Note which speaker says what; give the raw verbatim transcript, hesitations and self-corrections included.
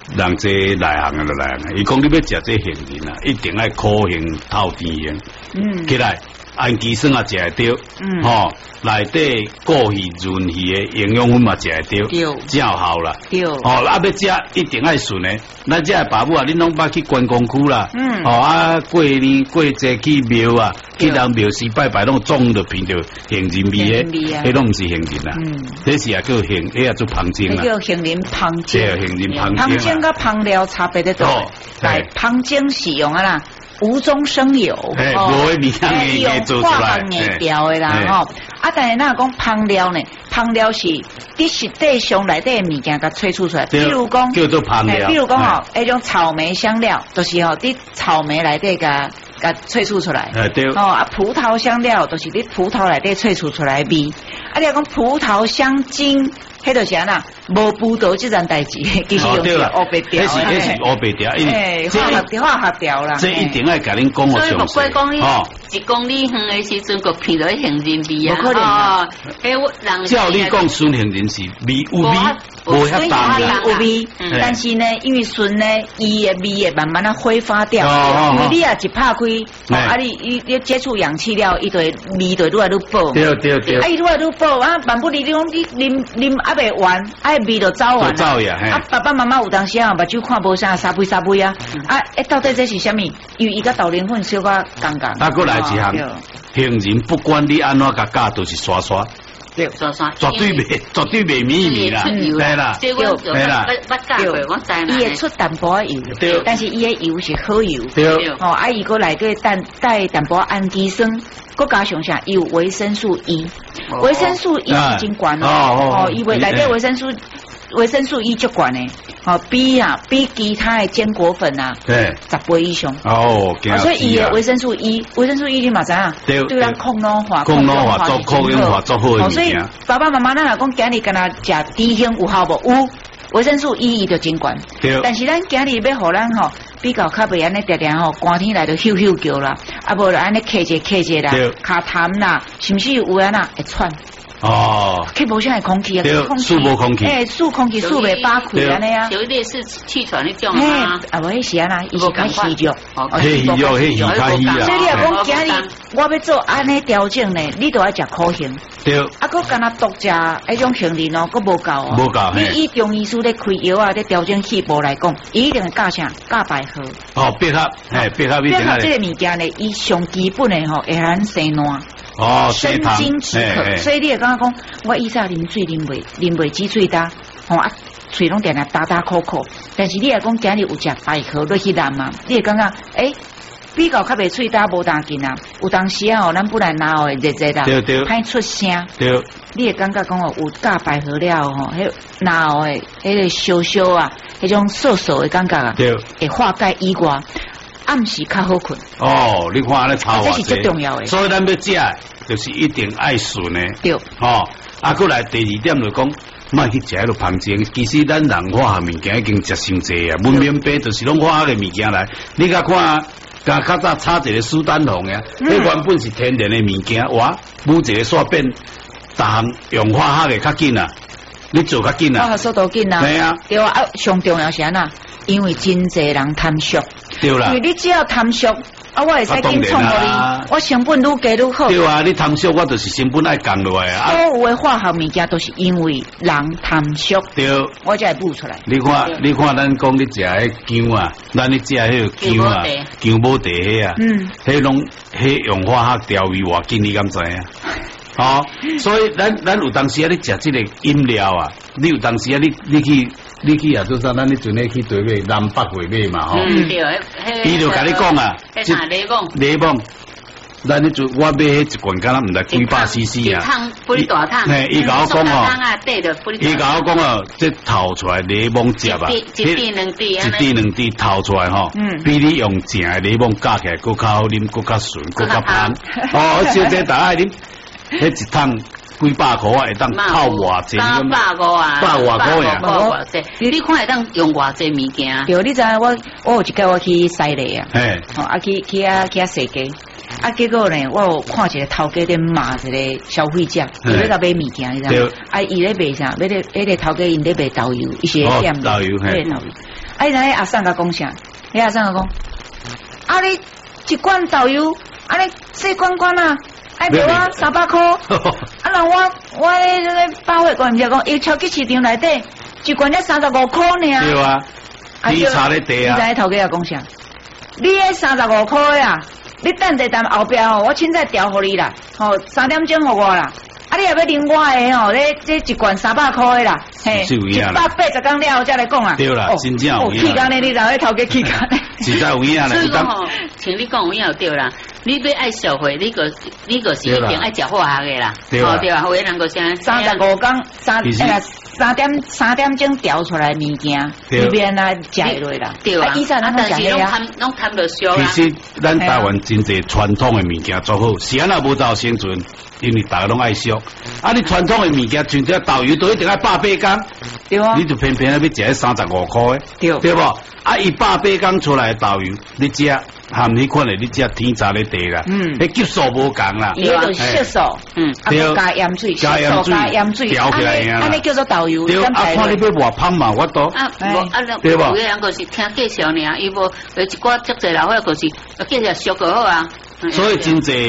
Speaker 1: 人这内行的就内行，伊讲你要食这杏仁啊，一定要苦杏透甜杏，嗯，起来氨基酸啊食会到，嗯，吼、哦，内底过鱼润鱼的营养分嘛食会到，
Speaker 2: 对，
Speaker 1: 正好啦，
Speaker 2: 对，
Speaker 1: 哦，啊要食一定爱顺的，咱这爸母啊，恁拢捌去关公区啦，嗯，哦啊过年过节去庙啊，去人庙寺拜拜，拢总着闻着杏仁味的，迄拢毋是杏仁啊，嗯，这是啊叫杏，迄啊做芳精啦，
Speaker 2: 叫杏仁芳精，
Speaker 1: 对，杏仁芳精，
Speaker 2: 芳精甲芳料差别得多，来芳精是用啊啦。无中生有，
Speaker 1: 哦，
Speaker 2: 用化学原料的啦，吼。啊，但是那讲芳料呢？芳料是伫实际上内底的物件，甲萃取出来。比如讲，
Speaker 1: 叫做芳料。
Speaker 2: 比如讲吼，迄种草莓香料，就是吼伫草莓内底甲甲萃取出来。
Speaker 1: 对。
Speaker 2: 哦，啊，葡萄香料，就是伫葡萄内底萃取出来的味。啊，你讲葡萄香精。迄就是安啦，无葡萄这件代志，其实用是乌白调，
Speaker 1: 迄是迄是乌白调，因
Speaker 2: 为化学化学调啦。
Speaker 1: 这一定要甲恁讲个详细。
Speaker 3: 所以讲你一公里远的时阵，个闻到杏仁味啊。
Speaker 2: 不可能啊！
Speaker 3: 诶，我人
Speaker 1: 照你讲，纯杏仁是味有味，无遐淡
Speaker 2: 的有味，但是呢，因为纯呢，伊的味会慢慢啊挥发掉。因为你啊一拍开，啊你你你接触氧气了，伊就味就愈来愈薄。
Speaker 1: 对对对。
Speaker 2: 啊，伊愈来愈薄啊，万不离你讲你啉啉啊。未完，啊味就走完
Speaker 1: 走呀！
Speaker 2: 啊爸爸妈妈有当时啊，目睭看无啥，沙杯沙杯啊！啊，诶，到底这是啥物？因为伊甲豆奶粉小可共共。
Speaker 1: 啊，过来一项，杏仁不管你安怎甲教，都是刷刷。
Speaker 2: 对，
Speaker 3: 刷刷。
Speaker 1: 绝对袂，绝对袂秘密啦，对啦，
Speaker 3: 对啦，捌教过，我知啦。
Speaker 2: 伊会出淡薄仔油，
Speaker 1: 对，
Speaker 2: 但是伊的油是好油，
Speaker 1: 对。
Speaker 2: 哦，啊，伊个内个淡带淡薄氨基酸，佮加上啥，伊有维生素 E， 维生素 E 已经悬了，哦，伊为内底维生素。维生素 E 足悬的，哦，比啊比其他的坚果粉啊，对，十倍以上。
Speaker 1: 哦，
Speaker 2: 所以伊的维生素 E， 维生素 E 你嘛知啊？对，对咱抗老化、
Speaker 1: 抗老化做抗氧化做好的物件。
Speaker 2: 所以爸爸妈妈咱若讲今日敢若食低纤有效无？有，维生素 E 伊就真悬。对。但是咱今日要互咱吼比较较袂安尼定定吼，寒天来就咻咻叫啦，啊无就安尼咳者咳者啦，卡痰啦，是毋是有安那会喘？哦，去无啥空气啊，
Speaker 1: 数无空气，
Speaker 2: 诶，数空气数袂把开安尼啊，
Speaker 3: 有类似气喘那种啊，
Speaker 2: 啊无迄时啊啦，伊是较虚弱，
Speaker 1: 虚弱，迄虚较虚啊。
Speaker 2: 所以你若讲今日我要做安尼调整呢，你都要食苦杏，对，啊，佮干那独食迄种杏仁哦，佮无够哦，
Speaker 1: 无够。
Speaker 2: 你以中医师咧开药啊，咧调整气部来讲，伊一定会教啥？教百合。
Speaker 1: 哦，百合，诶，百合，
Speaker 2: 百合这个物件呢，伊上基本的吼，会互咱生烂。
Speaker 1: 哦，
Speaker 2: 生津止渴，所以你也刚刚讲，我以前啉水啉袂啉袂止嘴干，吼啊，嘴拢定定打打口口。但是你也讲今日有食百合落去淋嘛，你也感觉诶，比较较袂嘴干无当紧啊。有当时啊，咱本来哪会热热啦，歹出声，对，你也感觉讲哦，有加百合了吼，迄哪会迄个烧烧啊，迄种涩涩的感觉啊，对，会化解以外。暗时较好困
Speaker 1: 哦，你看安尼炒
Speaker 2: 这是最重要的。
Speaker 1: 所以咱要食，就是一定爱顺的。
Speaker 2: 对，
Speaker 1: 哦，啊，过来第二点就讲，莫去食迄个芳精。其实咱人化学物件已经食伤济啊，文明病就是拢化学的物件来。你甲看，甲较早炒一个苏丹红呀，迄原本是天然的物件，哇，舞一个煞变，逐项用化学的较紧啊，你做较紧啊，
Speaker 2: 化学速度紧啊，
Speaker 1: 对啊，
Speaker 2: 对啊，啊，上重要是安那，因为真侪人贪俗。
Speaker 1: 对啦，
Speaker 2: 因为你只要贪俗，啊，我会使紧创互你，我成本愈加愈好。
Speaker 1: 对啊，你贪俗，我就是成本爱降落来啊。
Speaker 2: 所有的化学物件都是因为人贪俗，
Speaker 1: 对，
Speaker 2: 我才会补出来。
Speaker 1: 你看，你看，咱讲你食迄姜啊，咱你食迄个姜啊，姜母茶迄啊，嗯，迄拢迄用化学调味偌紧，你敢知影？哦，所以咱咱有当时啊，你食这个饮料啊，你有当时啊，你你去。你去啊，就是咱你阵咧去对买南北会买嘛吼，
Speaker 3: 嗯对，
Speaker 1: 伊就甲你讲啊，
Speaker 3: 即雷蒙，
Speaker 1: 雷蒙，咱你就我买迄一罐，敢若毋知几百 C C 啊，
Speaker 3: 汤不哩大汤，
Speaker 1: 嘿，伊甲我讲哦，伊甲我讲哦，这透出来雷蒙汁啊，
Speaker 3: 一滴两滴，
Speaker 1: 一滴两滴透出来吼，比你用正的雷蒙加起来更较好啉，更较顺，更较香。哦，而且这大家啉，迄一桶。几百块啊，会当靠偌济？
Speaker 3: 百五啊，
Speaker 1: 百外块呀！
Speaker 3: 偌济，你看会当用偌济物件？
Speaker 2: 对，你知影我我有一个我去西丽啊，
Speaker 1: 嘿，
Speaker 2: 啊去去啊去啊踅街，啊结果呢，我有看一个头家在骂一个消费者，伊咧甲买物件，你知影？啊，伊咧卖啥？买咧迄个头家因咧卖豆油，一些店
Speaker 1: 豆油，
Speaker 2: 卖豆油。 啊，伊那阿桑甲讲啥？你阿桑甲讲，啊你一罐豆油，啊你四罐罐啊，爱卖我三百块，啊人我我咧咧百货公司讲，伊超级市场内底一罐才三十五块尔。
Speaker 1: 对啊，你查咧地啊？
Speaker 2: 你知头家也讲啥？你迄三十五块啊，你等下等后壁吼，我凊彩调互你啦，吼三点钟互我啦。啊！你也要啉我的吼，咧这一罐三百块的啦，嘿，一百八十工了后再来讲啊。
Speaker 1: 对啦，真正有影。
Speaker 2: 气干咧，你哪会头家气干咧？
Speaker 1: 实在有影啦。
Speaker 3: 所以讲吼，像你讲有影对啦，你要爱消费，你个你个是一定爱食化学的啦，
Speaker 1: 对啦，
Speaker 3: 对啊，有的人个啥
Speaker 2: 三十五工三哎三点三点钟调出来物件，里边啊食落啦，
Speaker 3: 对啊。
Speaker 2: 以前咱
Speaker 3: 但是拢贪拢贪着烧啦。
Speaker 1: 其实咱台湾真侪传统的物件做好，是安那无走生存。因为大家拢爱烧，啊！你传统的物件，像这豆油都一定要百八工，
Speaker 2: 对啊，
Speaker 1: 你就偏偏要食迄三十五块，
Speaker 2: 对
Speaker 1: 对不？啊，伊百八工出来的豆油，你食含你款的，你食天差咧地啦，嗯，迄级数无共啦，
Speaker 2: 伊迄个色素，嗯，啊，加盐水，加盐水，加盐水，
Speaker 1: 调起来呀，
Speaker 2: 安尼叫做豆油，
Speaker 1: 对，啊，看你要偌芳嘛，我都，
Speaker 3: 啊，无啊，对吧？有的人就是听介绍尔，伊无有一寡足侪老伙就是介绍熟就好啊，
Speaker 1: 所以真侪。